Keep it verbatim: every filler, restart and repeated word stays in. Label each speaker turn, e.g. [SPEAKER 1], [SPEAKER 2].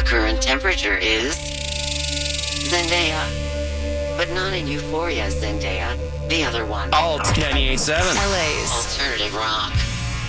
[SPEAKER 1] The current temperature is Zendaya. But not in Euphoria, Zendaya. The other one.
[SPEAKER 2] Alt ninety-eight point seven.
[SPEAKER 3] L A's
[SPEAKER 1] Alternative rock.